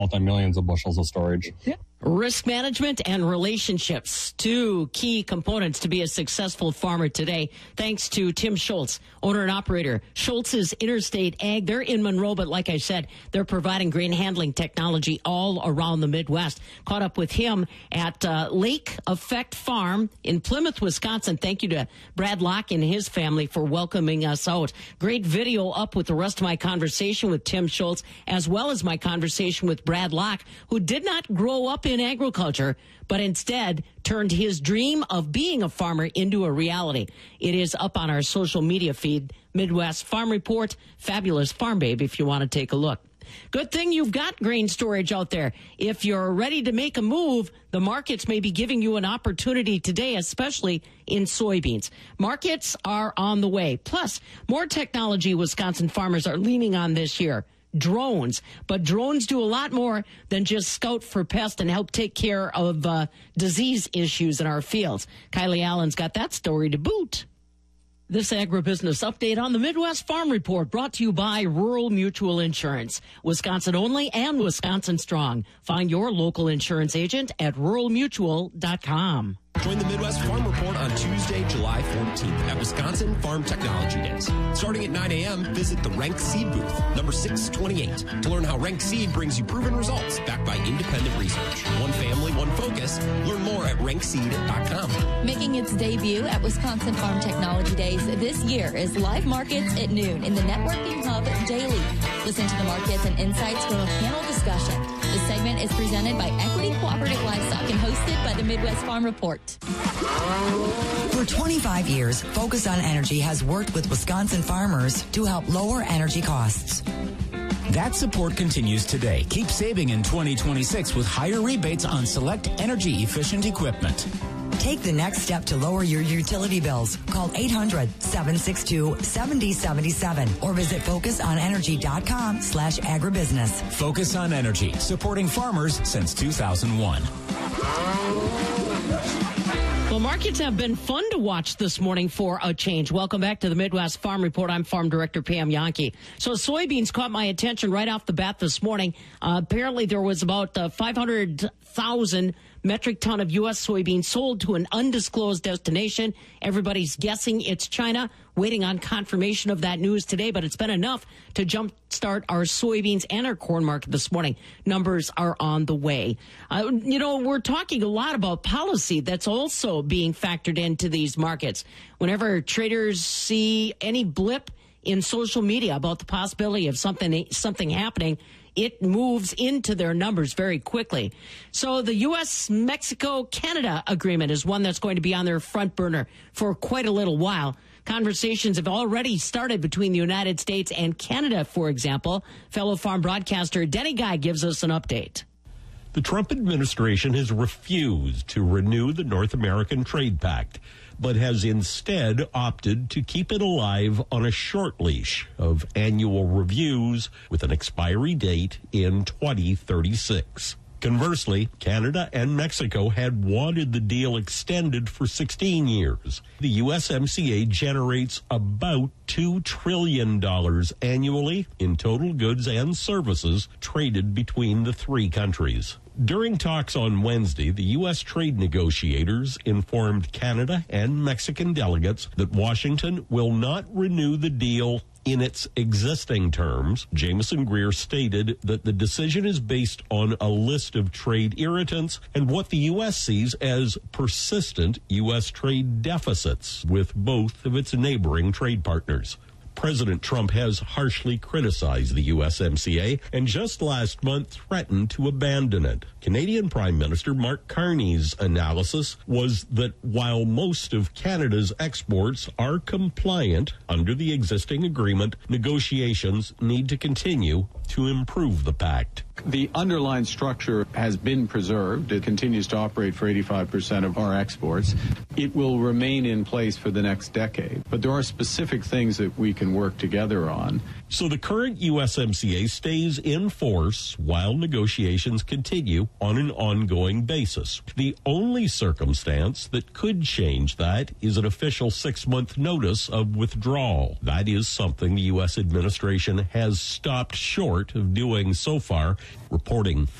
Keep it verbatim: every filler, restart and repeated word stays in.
multi-millions of bushels of storage. Yeah. Risk management and relationships, two key components to be a successful farmer today. Thanks to Tim Schultz, owner and operator, Schultz's Interstate Ag. They're in Monroe, but like I said, they're providing grain handling technology all around the Midwest. Caught up with him at uh, Lake Effect Farm in Plymouth, Wisconsin. Thank you to Brad Locke and his family for welcoming us out. Great video up with the rest of my conversation with Tim Schultz, as well as my conversation with Brad Locke, who did not grow up in agriculture, but instead turned his dream of being a farmer into a reality. It is up on our social media feed, Midwest Farm Report, Fabulous Farm Babe, if you want to take a look. Good thing you've got grain storage out there. If you're ready to make a move, the markets may be giving you an opportunity today, especially in soybeans. Markets are on the way. Plus, more technology Wisconsin farmers are leaning on this year. Drones. But drones do a lot more than just scout for pests and help take care of uh, disease issues in our fields. Kylie Allen's got that story to boot. This agribusiness update on the Midwest Farm Report brought to you by Rural Mutual Insurance. Wisconsin only and Wisconsin strong. Find your local insurance agent at rural mutual dot com. Join the Midwest Farm Report on Tuesday, July fourteenth at Wisconsin Farm Technology Days. Starting at nine a.m., visit the Rank Seed booth, number six twenty-eight, to learn how Rank Seed brings you proven results backed by independent research. One family, one focus. Learn more at rank seed dot com. Making its debut at Wisconsin Farm Technology Days this year is Live Markets at noon in the Networking Hub daily. Listen to the markets and insights from a panel discussion. This segment is presented by Equity Cooperative Livestock and hosted by the Midwest Farm Report. For twenty-five years, Focus on Energy has worked with Wisconsin farmers to help lower energy costs. That support continues today. Keep saving in twenty twenty-six with higher rebates on select energy-efficient equipment. Take the next step to lower your utility bills. Call eight hundred, seven six two, seven oh seven seven or visit focus on energy dot com slash agribusiness. Focus on Energy, supporting farmers since two thousand one. Well, markets have been fun to watch this morning for a change. Welcome back to the Midwest Farm Report. I'm Farm Director Pam Yankee. So soybeans caught my attention right off the bat this morning. Uh, apparently there was about uh, five hundred thousand metric ton of U S soybeans sold to an undisclosed destination. Everybody's guessing it's China. Waiting on confirmation of that news today, but it's been enough to jumpstart our soybeans and our corn market this morning. Numbers are on the way. Uh, you know, we're talking a lot about policy that's also being factored into these markets. Whenever traders see any blip in social media about the possibility of something something happening, it moves into their numbers very quickly. So the U S Mexico Canada agreement is one that's going to be on their front burner for quite a little while. Conversations have already started between the United States and Canada, for example. Fellow farm broadcaster Denny Guy gives us an update. The Trump administration has refused to renew the North American Trade Pact, but has instead opted to keep it alive on a short leash of annual reviews with an expiry date in twenty thirty-six. Conversely, Canada and Mexico had wanted the deal extended for sixteen years. The U S M C A generates about two trillion dollars annually in total goods and services traded between the three countries. During talks on Wednesday, the U S trade negotiators informed Canada and Mexican delegates that Washington will not renew the deal in its existing terms. Jameson Greer stated that the decision is based on a list of trade irritants and what the U S sees as persistent U S trade deficits with both of its neighboring trade partners. President Trump has harshly criticized the U S M C A and just last month threatened to abandon it. Canadian Prime Minister Mark Carney's analysis was that while most of Canada's exports are compliant under the existing agreement, negotiations need to continue to improve the pact. The underlying structure has been preserved. It continues to operate for eighty-five percent of our exports. It will remain in place for the next decade. But there are specific things that we can work together on. So the current U S M C A stays in force while negotiations continue on an ongoing basis. The only circumstance that could change that is an official six-month notice of withdrawal. That is something the U S administration has stopped short of doing so far. Reporting